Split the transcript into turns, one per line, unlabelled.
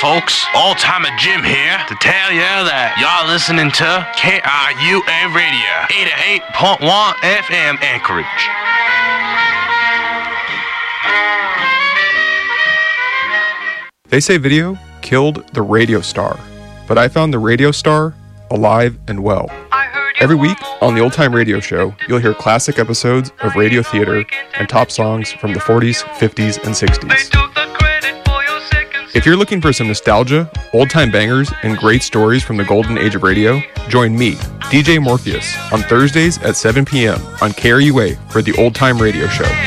folks. Old-timer Jim here to tell you that y'all listening to KRUA Radio, 88.1 FM Anchorage.
They say video killed the radio star, but I found the radio star alive and well. Every week on the Old Time Radio Show, you'll hear classic episodes of radio theater and top songs from the 40s, 50s, and 60s. If you're looking for some nostalgia, old-time bangers, and great stories from the golden age of radio, join me, DJ Morpheus, on Thursdays at 7 p.m. on KRUA for the Old Time Radio Show.